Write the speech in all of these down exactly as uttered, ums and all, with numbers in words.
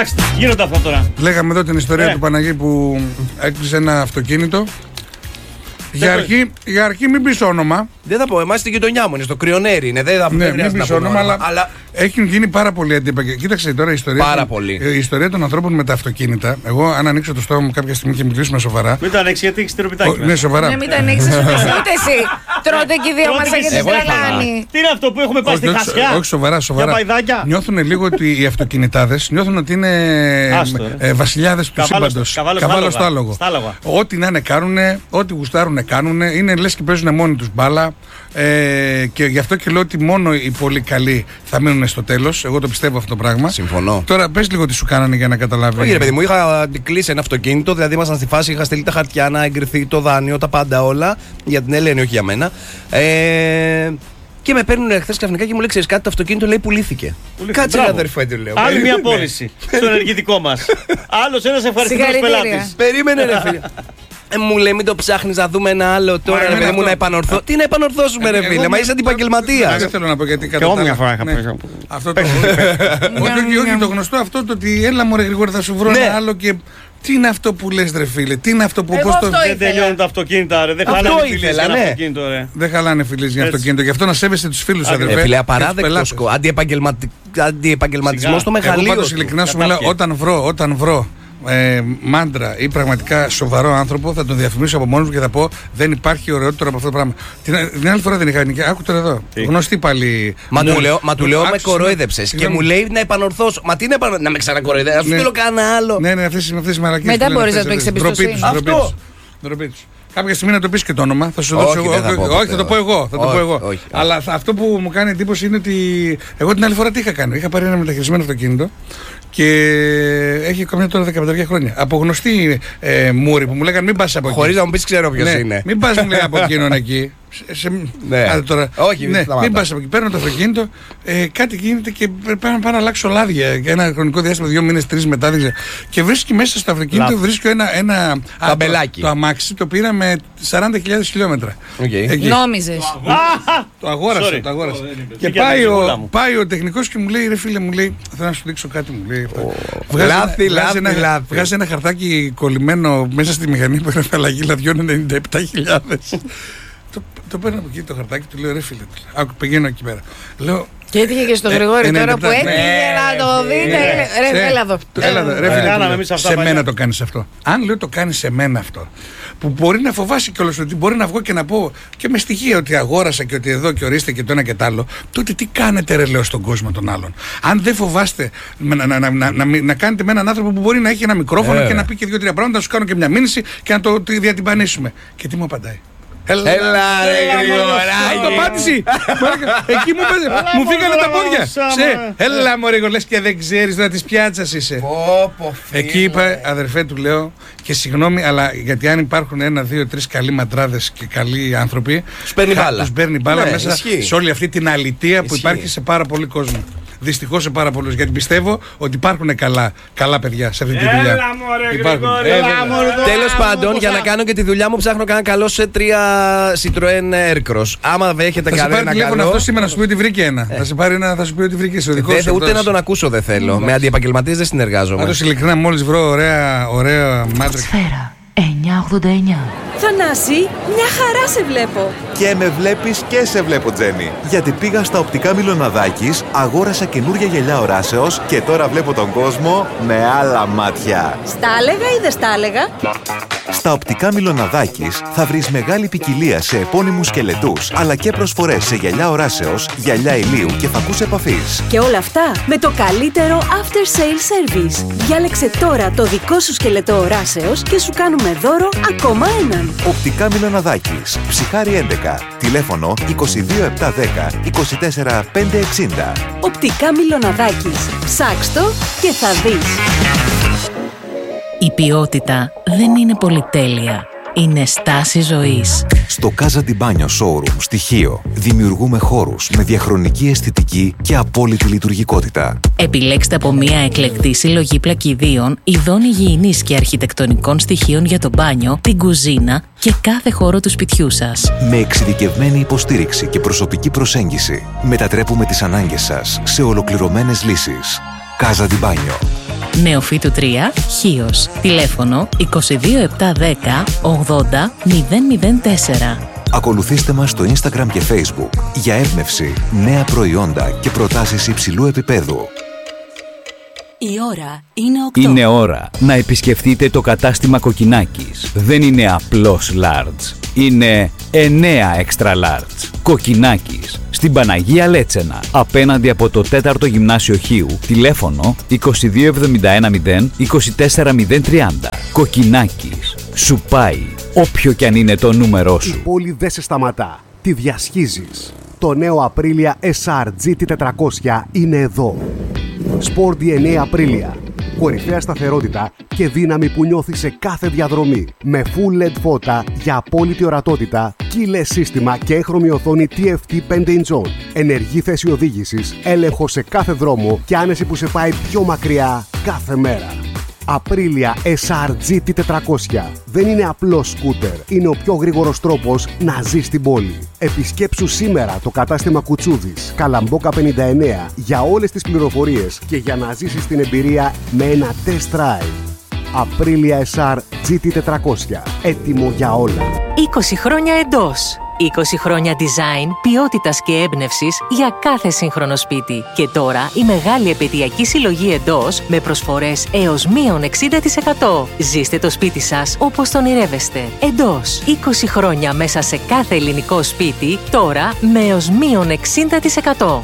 Γίνονται αυτά τώρα. Λέγαμε εδώ την ιστορία ε. του Παναγί που έκλεισε ένα αυτοκίνητο. Για αρχή, για αρχή μην πεις όνομα. Δεν θα πω, εμάς στην γειτονιά μου είναι, στο Κρυονέρι είναι. Δεν θα πω, ναι, μην πεις όνομα, αλλά, αλλά έχουν γίνει πάρα πολλοί αντίπαγγελματίες. Κοίταξε τώρα η ιστορία. Πάρα του, πολύ. Η ιστορία των ανθρώπων με τα αυτοκίνητα. Εγώ, αν ανοίξω το στόμα μου κάποια στιγμή και μιλήσουμε σοβαρά. Μην το ανοίξει, γιατί έχει τυροπιτάκι. Ναι, σοβαρά. Ναι, μην το ανοίξει, ούτε εσύ. Τρώτε και οι δύο μας και τις τρελάνει. Τι είναι αυτό που έχουμε πάει στη Χασιά? Όχι, σοβαρά, σοβαρά. Νιώθουν λίγο ότι οι αυτοκινητάδες νιώθουν ότι είναι βασιλιάδες του σύμπαντος. Καβάλο στο άλογο. Ό,τι να είναι κάνουν, ό,τι γουστάρουν κάνουν. Είναι λες και παίζουν μόνοι τους μπάλα. Ε, και γι' αυτό και λέω ότι μόνο οι πολύ καλοί θα μείνουν στο τέλος. Εγώ το πιστεύω αυτό το πράγμα. Συμφωνώ. Τώρα πες λίγο τι σου κάνανε για να καταλάβει. Όχι, ρε παιδί μου, είχα κλείσει ένα αυτοκίνητο, δηλαδή ήμασταν στη φάση, είχα στείλει τα χαρτιά να εγκριθεί το δάνειο, τα πάντα όλα. Για την Ελένη, όχι για μένα. Ε, και με παίρνουν χθες ξαφνικά και μου λέει: ξέρεις κάτι, το αυτοκίνητο λέει πουλήθηκε. πουλήθηκε. Κάτσε, αδερφέ, του λέω. Άλλη μια πώληση στο ενεργητικό μας. Άλλος ένας ευχαριστημένος πελάτης. Περίμενε, ρε φίλε. Ε, μου λέει μην το ψάχνεις να δούμε ένα άλλο τώρα, ρε παιδί μου, να επανορθώ. Τι να επανορθώσουμε, ρε φίλε, μα είσαι αντιπαγγελματίας. Δεν θέλω να πω γιατί κατά τα άλλα. Και μια φορά είχα πει. Αυτό το. Όχι, το γνωστό αυτό το ότι έλα μωρέ γρήγορα θα σου βρω ένα άλλο και. Τι είναι αυτό που λες, ρε φίλε, τι είναι αυτό που. Πώς το. Δεν τελειώνουν τα αυτοκίνητα, ρε. Δεν χαλάνε φιλίες για αυτοκίνητο, ρε. Δεν χαλάνε φιλίες για αυτοκίνητο. Γι' αυτό να σέβεσαι τους φίλους, αδερφέ. Φίλε, απαράδεκτο. Αντιεπαγγελματισμό στο μεγαλείο. Εγώ πάντως ειλικρινά σου μιλάω, όταν βρω. Ε, μάντρα ή πραγματικά σοβαρό άνθρωπο, θα τον διαφημίσω από μόνος μου και θα πω: δεν υπάρχει ωραιότερο από αυτό το πράγμα. Την, την άλλη φορά δεν είχα νικήσει. Άκου τώρα εδώ. Τι? Γνωστή πάλι. Μα μου, του λέω, μα του λέω με κοροϊδεύσες και μου λέει να επανορθώσω. Μα τι να, επανο... να με ξανακοροϊδεύσει, α σου στείλω κανένα άλλο. Ναι, ναι, αυτές οι μαλακίες. Μετά μπορείς να το έχεις εμπιστοσύνη. Ντροπή τους. Κάποια στιγμή να το πεις και το όνομα, θα σου δώσω εγώ. Όχι, θα το πω εγώ. Θα το πω εγώ. Αλλά αυτό που μου κάνει εντύπωση είναι ότι εγώ την άλλη φορά τι είχα κάνει. Είχα πάρει ένα μεταχειρισμένο αυτοκίνητο και έχει καμιά τώρα δεκαπέντε χρόνια. Από γνωστή ε, μούρη που μου λέγανε μην πας από εκεί. Χωρίς να μου πεις ξέρω ποιος ναι, είναι. Μην πας μου λέει από εκείνον εκεί. Σε, σε, ναι. Άρα τώρα, όχι, ναι, μην πας από εκεί. Παίρνω το αυτοκίνητο, ε, κάτι γίνεται και πάω να αλλάξω λάδια για ένα χρονικό διάστημα, δύο μήνες, τρεις μετά. Και βρίσκει μέσα στο αυτοκίνητο βρίσκω ένα, ένα ταμπελάκι. Το, το αμάξι το πήρα με σαράντα χιλιάδες χιλιόμετρα. Okay. Νόμιζες. Το αγόρασα. Το αγόρασα. Και πάει ο, πάει ο τεχνικός και μου λέει: ρε φίλε, μου λέει, θέλω να σου δείξω κάτι. Μου λέει: λάθη, λάθη, λάθη. Βγάζει ένα χαρτάκι κολλημένο μέσα στη μηχανή που είναι αλλαγή λαδιών ενενήντα επτά χιλιάδες. Το, το παίρνω από εκεί το χαρτάκι, του λέω: ρε φίλε, άκου, πηγαίνω εκεί πέρα. Λέω, και έτυχε και στο Γρηγόρη ε, τώρα που έτυχε να το δείτε. Ρε, έλα εδώ. Έλα εδώ. Σε μένα το κάνεις αυτό. Αν λέω το κάνεις σε μένα αυτό, που μπορεί να φοβάσει κιόλας ότι μπορεί να βγω και να πω και με στοιχεία ότι αγόρασα και ότι εδώ και ορίστε και το ένα και το άλλο, τότε τι κάνετε, ρε, λέω στον κόσμο των άλλων. Αν δεν φοβάστε να, να, να, να, να, να κάνετε με έναν άνθρωπο που μπορεί να έχει ένα μικρόφωνο και να πει και δύο-τρία πράγματα, να σου κάνω και μια μήνυση και να το διατυμπανίσουμε. Και τι μου απαντάει? Έλα, έλα ρε Γρηγοράκη. Το πάτησε. Εκεί μου πέσε. Μου φύγανε τα πόδια. Έλα μωρέ, λες και δεν ξέρεις τώρα της πιάτσας είσαι. Εκεί είπα, αδερφέ, του λέω, και συγγνώμη, αλλά γιατί αν υπάρχουν ένα, δύο, τρεις καλοί μαντράδες και καλοί άνθρωποι, τους παίρνει μπάλα. Τους παίρνει μπάλα μέσα σε όλη αυτή την αλητεία που υπάρχει σε πάρα πολύ κόσμο. Δυστυχώς σε πάρα πολλούς. Γιατί πιστεύω ότι υπάρχουν καλά, καλά παιδιά σε αυτή τη δουλειά. Τέλος πάντων, για να κάνω και τη δουλειά μου, ψάχνω κανένα καλό σε τρία Citroën Aircross. Άμα έχετε κανένα καλό. Θα σε πάρει αυτό σήμερα να σου πει ότι βρήκε ένα. Θα σε πάρει ένα, θα σου πει ότι βρήκε σε δικό σου. Ούτε να τον ακούσω δεν θέλω. Με αντιεπαγγελματίες δεν συνεργάζομαι. Πάντως ειλικρινά, μόλις βρω ωραία, ωραία μάτρικ. Σφαίρα εννιακόσια ογδόντα εννιά. Θανάση, μια χαρά σε βλέπω. Και με βλέπεις και σε βλέπω, Τζένι. Γιατί πήγα στα οπτικά Μιλοναδάκης, αγόρασα καινούρια γυαλιά οράσεως και τώρα βλέπω τον κόσμο με άλλα μάτια. Στα έλεγα ή δεν στα έλεγα? Στα οπτικά Μιλοναδάκης θα βρεις μεγάλη ποικιλία σε επώνυμους σκελετούς, αλλά και προσφορές σε γυαλιά οράσεως, γυαλιά ηλίου και φακούς επαφής. Και όλα αυτά με το καλύτερο after sale service. Διάλεξε τώρα το δικό σου σκελετό οράσεως και σου κάνουμε δώρο ακόμα έναν. Οπτικά Μιλοναδάκης, Ψυχάρη έντεκα, τηλέφωνο είκοσι δύο επτακόσια δέκα είκοσι τέσσερα πεντακόσια εξήντα. Οπτικά Μιλοναδάκης, ψάξτο και θα δεις. Η ποιότητα δεν είναι πολυτέλεια. Είναι στάση ζωής. Στο Casa di Bagno Showroom στοιχείο δημιουργούμε χώρους με διαχρονική αισθητική και απόλυτη λειτουργικότητα. Επιλέξτε από μια εκλεκτή συλλογή πλακιδίων, ειδών υγιεινής και αρχιτεκτονικών στοιχείων για το μπάνιο, την κουζίνα και κάθε χώρο του σπιτιού σας. Με εξειδικευμένη υποστήριξη και προσωπική προσέγγιση, μετατρέπουμε τις ανάγκες σας σε ολοκληρωμένες λύσεις. Casa di Bagno. Νεοφύτου τρία, Χίος. Τηλέφωνο είκοσι δύο επτακόσια δέκα ογδόντα μηδέν μηδέν τέσσερα. Ακολουθήστε μας στο Instagram και Facebook για έμπνευση, νέα προϊόντα και προτάσεις υψηλού επίπεδου. Η ώρα είναι οκτώ. Είναι ώρα να επισκεφτείτε το κατάστημα Κοκκινάκης. Δεν είναι απλώς large. Είναι εννέα extra large. Κοκκινάκης. Στην Παναγία Λέτσενα. Απέναντι από το τέταρτο Γυμνάσιο Χίου. Τηλέφωνο είκοσι δύο εβδομήντα ένα μηδέν είκοσι τέσσερα μηδέν τριάντα. Κοκκινάκης. Σου πάει όποιο κι αν είναι το νούμερό σου. Η πόλη δεν σε σταματά. Τη διασχίζεις. Το νέο Aprilia ες αρ τζι τι τετρακόσια είναι εδώ. Sport ντι εν έι Aprilia. Κορυφαία σταθερότητα και δύναμη που νιώθει σε κάθε διαδρομή. Με full ελ ι ντι φώτα για απόλυτη ορατότητα, keyless σύστημα και έχρωμη οθόνη τι εφ τι πέντε ιντσών. Ενεργή θέση οδήγησης, έλεγχο σε κάθε δρόμο και άνεση που σε πάει πιο μακριά κάθε μέρα. Aprilia ες αρ τζι τι τετρακόσια. Δεν είναι απλό σκούτερ. Είναι ο πιο γρήγορος τρόπος να ζεις στην πόλη. Επισκέψου σήμερα το κατάστημα Κουτσούδης, Καλαμπόκα πενήντα εννέα για όλες τις πληροφορίες και για να ζήσεις την εμπειρία με ένα test drive. Aprilia ες αρ τζι τι τετρακόσια. Έτοιμο για όλα. είκοσι χρόνια εντός. είκοσι χρόνια design, ποιότητας και έμπνευσης για κάθε σύγχρονο σπίτι. Και τώρα η μεγάλη επαιτειακή συλλογή εντός με προσφορές έως μείον εξήντα τοις εκατό. Ζήστε το σπίτι σας όπως τον ονειρεύεστε. Εντός, είκοσι χρόνια μέσα σε κάθε ελληνικό σπίτι, τώρα με έως μείον εξήντα τοις εκατό.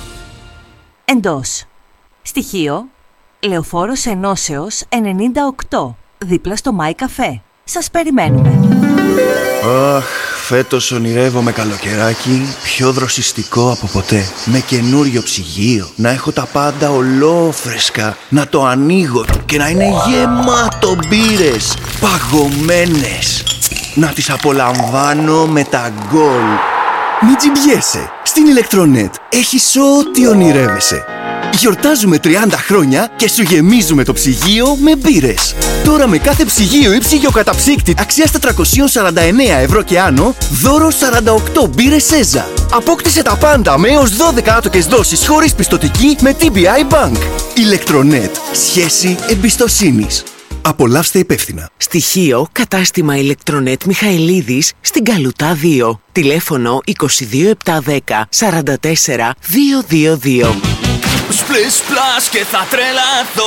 Εντός. Στοιχείο Λεωφόρος Ενώσεως ενενήντα οκτώ, δίπλα στο Μάι Καφέ. Σας περιμένουμε. Αχ, φέτος ονειρεύομαι καλοκαιράκι πιο δροσιστικό από ποτέ. Με καινούριο ψυγείο, να έχω τα πάντα ολόφρεσκα, να το ανοίγω και να είναι γεμάτο μπύρες, παγωμένες. Να τις απολαμβάνω με τα γκολ. Μην τζιμπιέσαι, στην Ηλεκτρονέτ έχεις ό,τι ονειρεύεσαι. Γιορτάζουμε τριάντα χρόνια και σου γεμίζουμε το ψυγείο με μπύρες. Τώρα με κάθε ψυγείο ή ψυγειοκαταψύκτη αξίας τετρακόσια σαράντα εννέα ευρώ και άνω, δώρο σαράντα οκτώ μπύρες Σέζα. Απόκτησε τα πάντα με έως δώδεκα άτοκες δόσεις χωρίς πιστωτική με τι μπι άι Bank. Ηλεκτρονέτ. Σχέση εμπιστοσύνης. Απολαύστε υπεύθυνα. Στοιχείο κατάστημα Ηλεκτρονέτ Μιχαηλίδης στην Καλουτά δύο. Τηλέφωνο είκοσι δύο επτακόσια δέκα σαράντα τέσσερα διακόσια είκοσι δύο. Splish splash και θα τρελαθώ.